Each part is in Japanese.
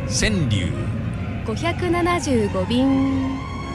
川柳 575便。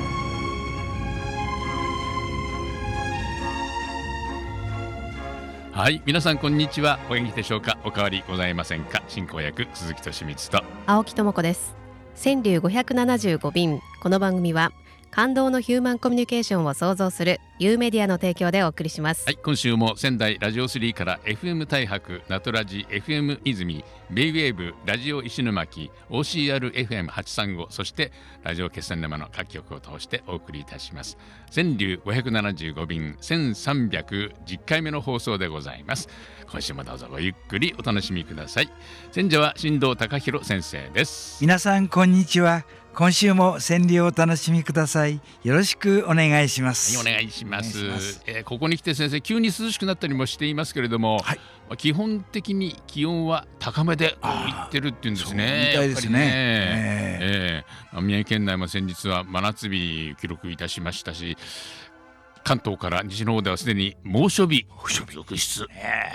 はい、皆さんこんにちは。お元気でしょうか。お変わりございませんか。進行役鈴木俊光と青木智子です。川柳575便。この番組は感動のヒューマンコミュニケーションを創造するユーメディアの提供でお送りします。 はい、今週も仙台ラジオ3から FM 太白、ナトラジ FM 泉、ベイウェーブ、ラジオ石巻、 OCRFM835、 そしてラジオ決戦沼の各局を通してお送りいたします。川柳575便1310回目の放送でございます。今週もどうぞごゆっくりお楽しみください。選者は進藤隆弘先生です。 皆さんこんにちは。今週も川柳をお楽しみください。よろしくお願いします。 はい、お願いします。ここに来て先生、急に涼しくなったりもしていますけれども、はい、基本的に気温は高めでいってるっていうんですね。 みたいですね。 宮城県内も先日は真夏日記録いたしましたし、関東から西の方ではすでに猛暑日続出。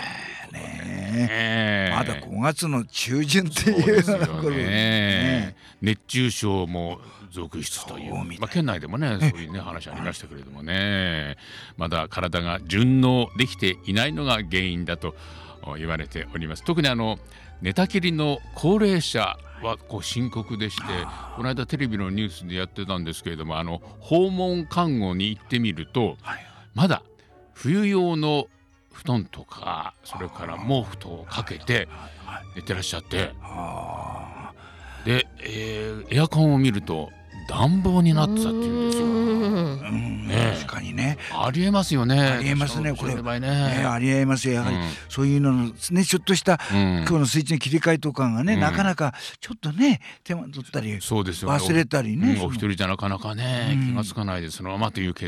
まだ5月の中旬っていうような頃ね。 熱中症も続出という、県内でもね、そういうね話ありましたけれどもね、まだ体が順応できていないのが原因だと言われております。特に寝たきりの高齢者は深刻でして、この間テレビのニュースでやってたんですけれども、訪問看護に行ってみると、まだ冬用の布団とかそれから毛布とかけて寝てらっしゃって、で、エアコンを見ると暖房になってたっていうんですよ。 確かにね、 ありえますよね。 ありえますね、これありえますよ。やはりそういうののね、ちょっとした今日のスイッチの切り替えとかがね、なかなかちょっとね手間取ったり忘れたりね、 お一人じゃなかなかね気がつかないでそのままというケース